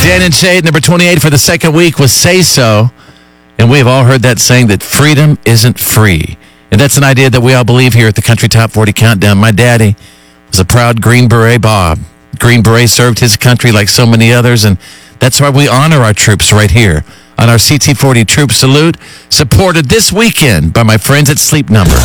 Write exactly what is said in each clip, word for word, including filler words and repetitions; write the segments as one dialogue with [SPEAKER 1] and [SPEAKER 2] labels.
[SPEAKER 1] Jan and Shay at number twenty-eight for the second week was Say So. And we have all heard that saying that freedom isn't free. And that's an idea that we all believe here at the Country Top forty Countdown. My daddy was a proud Green Beret Bob. Green Beret served his country like so many others, and that's why we honor our troops right here on our C T forty Troop Salute, supported this weekend by my friends at Sleep Number.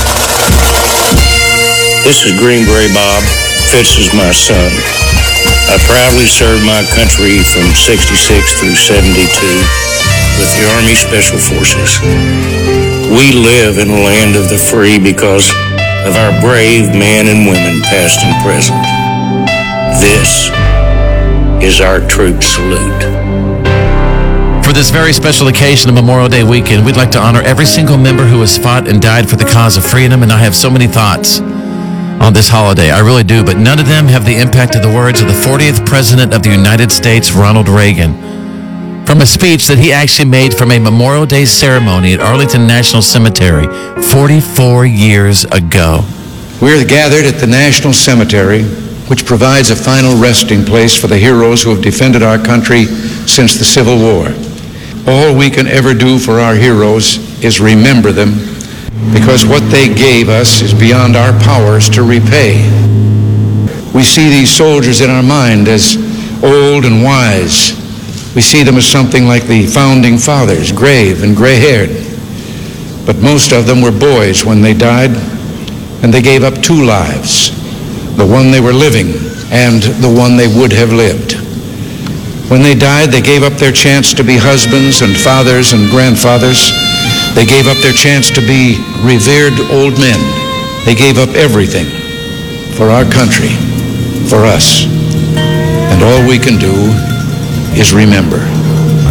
[SPEAKER 2] This is Green Beret Bob. Fitz is my son. I proudly served my country from sixty-six through seventy-two with the Army Special Forces. We live in a land of the free because of our brave men and women, past and present. This is our troop salute.
[SPEAKER 1] For this very special occasion of Memorial Day weekend, we'd like to honor every single member who has fought and died for the cause of freedom, and I have so many thoughts on this holiday. I really do, but none of them have the impact of the words of the fortieth President of the United States, Ronald Reagan, from a speech that he actually made from a Memorial Day ceremony at Arlington National Cemetery forty-four years ago.
[SPEAKER 3] We're gathered at the National Cemetery, which provides a final resting place for the heroes who have defended our country since the Civil War. All we can ever do for our heroes is remember them, because what they gave us is beyond our powers to repay. We see these soldiers in our mind as old and wise. We see them as something like the founding fathers, grave and gray-haired. But most of them were boys when they died, and they gave up two lives, the one they were living and the one they would have lived. When they died, they gave up their chance to be husbands and fathers and grandfathers. They gave up their chance to be revered old men. They gave up everything for our country, for us. And all we can do is remember.